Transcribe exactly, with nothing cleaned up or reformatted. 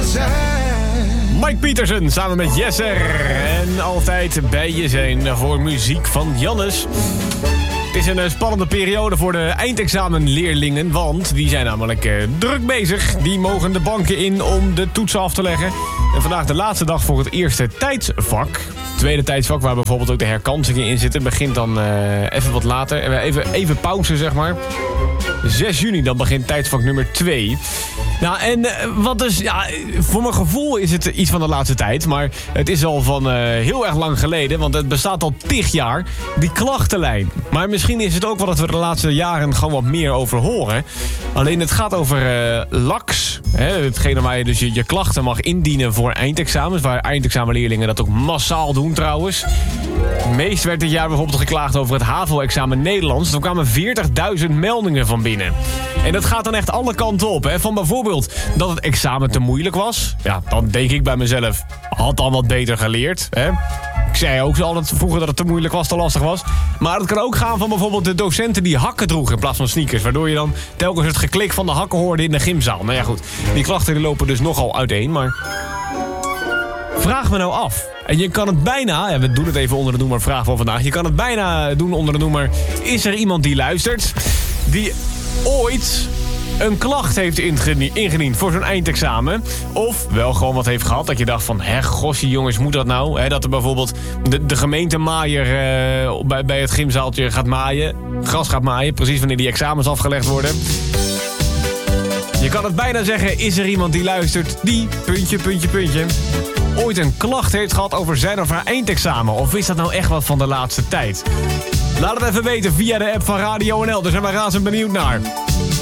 Mike Pietersen samen met Jesser. En altijd bij je zijn voor muziek van Jannes. Het is een spannende periode voor de eindexamenleerlingen, want die zijn namelijk uh, druk bezig. Die mogen de banken in om de toetsen af te leggen. En vandaag de laatste dag voor het eerste tijdsvak. Het tweede tijdsvak, waar bijvoorbeeld ook de herkansingen in zitten, begint dan uh, even wat later. Even, even pauze, zeg maar. zes juni, dan begint tijdsvak nummer twee. Nou, en uh, wat dus, ja, voor mijn gevoel is het iets van de laatste tijd. Maar het is al van uh, heel erg lang geleden, want het bestaat al tig jaar. Die klachtenlijn. Maar misschien is het ook wel dat we de laatste jaren gewoon wat meer over horen. Alleen het gaat over uh, L A X. Hè, hetgene waar je dus je, je klachten mag indienen voor eindexamens. Waar eindexamenleerlingen dat ook massaal doen trouwens. Het meest werd dit jaar bijvoorbeeld geklaagd over het HAVO-examen Nederlands. Er kwamen veertigduizend meldingen van binnen. En dat gaat dan echt alle kanten op. Hè. Van bijvoorbeeld dat het examen te moeilijk was. Ja, dan denk ik bij mezelf, had dan wat beter geleerd. Hè. Ik zei ook zo altijd vroeger dat het te moeilijk was, te lastig was. Maar het kan ook gaan van bijvoorbeeld de docenten die hakken droegen in plaats van sneakers. Waardoor je dan telkens het geklik van de hakken hoorde in de gymzaal. Nou ja goed, die klachten die lopen dus nogal uiteen. Maar vraag me nou af. En je kan het bijna, ja, we doen het even onder de noemer vraag van vandaag. Je kan het bijna doen onder de noemer, is er iemand die luistert? Die ooit een klacht heeft ingediend voor zo'n eindexamen. Of wel gewoon wat heeft gehad. Dat je dacht van, hè, gossie jongens, moet dat nou? Hè, dat er bijvoorbeeld de, de gemeentemaaier uh, bij, bij het gymzaaltje gaat maaien. Gras gaat maaien, precies wanneer die examens afgelegd worden. Je kan het bijna zeggen, is er iemand die luistert die, puntje, puntje, puntje, ooit een klacht heeft gehad over zijn of haar eindexamen? Of is dat nou echt wat van de laatste tijd? Laat het even weten via de app van Radio N L. Daar zijn we razend benieuwd naar.